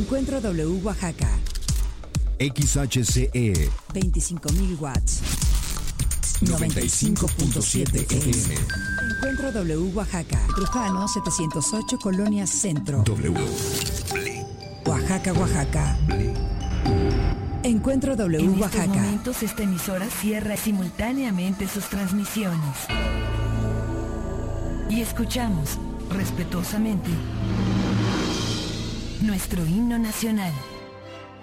Encuentro W Oaxaca. XHCE 25.000 watts. 95.7 FM. Encuentro W Oaxaca. Trujano 708 Colonia Centro. W. Oaxaca, Oaxaca. Encuentro W En Oaxaca. estos momentos esta emisora cierra simultáneamente sus transmisiones. Y escuchamos respetuosamente nuestro himno nacional.